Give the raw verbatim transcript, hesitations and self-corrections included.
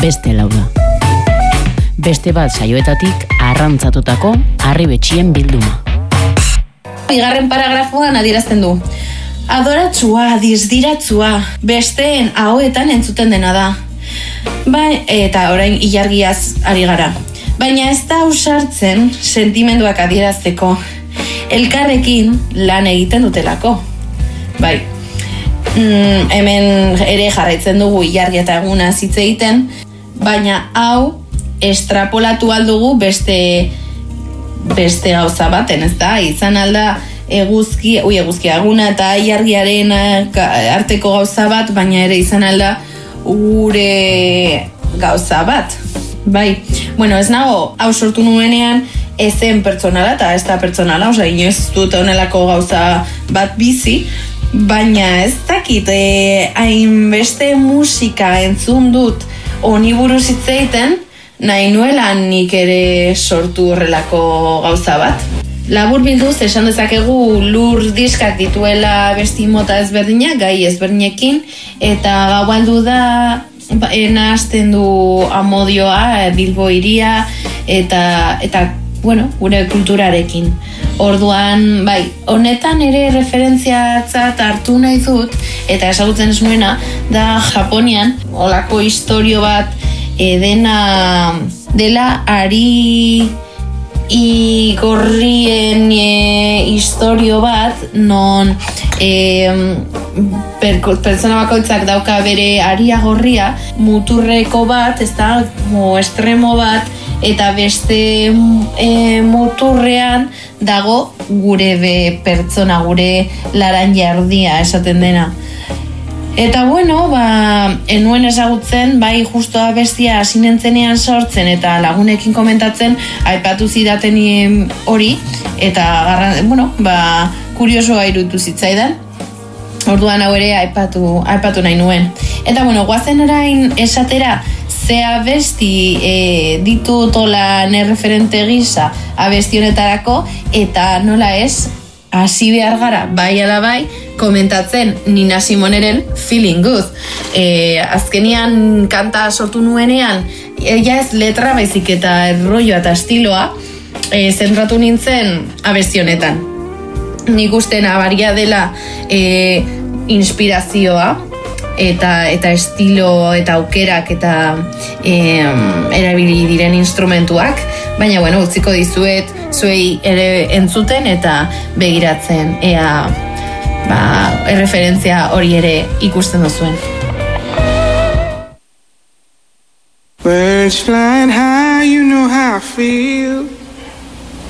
beste lau da. Beste bat saioetatik arrantzatutako harribetxien bilduma. Bigarren paragrafoan adierazten du. Adoratsua, dizdiratsua, besteen ahoetan entzuten dena da. Ba, eta orain ilargiaz ari gara. Baina ez da ausartzen sentimenduak adierazteko. Elkarrekin lan egiten dutelako. Bai, mm, hemen ere jarraitzen dugu ilargia eta eguna hitz egiten, baina hau estrapolatu aldugu beste beste gauza baten, ez da? Izan alda eguzki, ui eguzki eguna eta ilargiaren arteko gauza bat, baina ere izan alda gure gauza bat. Bai, bueno, ez nago, hau sortu nuenean ezen pertsonala eta ez da pertsonala, oza, inoiz ez dut honelako gauza bat bizi, baina ez dakit, hainbeste musika entzun dut honi buruz hitz egiten, nahi nuela nik ere sortu horrelako gauza bat. Labur bilduz, esan dezakegu lur diskak dituela besti mota ezberdinak, gai ezberdinekin, eta gau aldu da nahazten du amodioa, Bilbo hiria, eta, eta bueno, gure kulturarekin. Orduan, bai, honetan ere referentziatzat hartu nahi dut, eta ezagutzen ez nuena, da Japonian, olako istorio bat, edena dela ari igorrien e, istorio bat, non e, per, pertsona bakoitzak dauka bere aria gorria, muturreko bat, ez da, mo estremo bat, eta beste e, muturrean dago gure be pertsona, gure laranja erdia esaten dena. Eta bueno, ba, enuen ezagutzen, bai justo abestia hasi nintzenean sortzen eta lagunekin komentatzen aipatu zidaten hori, eta garran, bueno, ba, kuriosoa irutu zitzaidan. Orduan hau ere aipatu, aipatu nahi nuen. Eta bueno, guazen orain esatera ze abesti e, ditutola nereferente gisa abesti honetarako, eta nola ez, hasi behar gara, bai ala bai, komentatzen Nina Simoneren Feeling Good. E, azkenian kanta sortu nuenean, ella ez letra baizik eta erroioa eta estiloa, e, zentratu nintzen abesti honetan. Nik uste nabaria dela e, inspirazioa, eta eta estilo eta aukerak eta e, erabili diren instrumentuak, baina bueno, utziko dizuet zuei ere entzuten eta begiratzen ea ba, erreferentzia hori ere ikusten duzuen. Birds flying high, you know how I feel.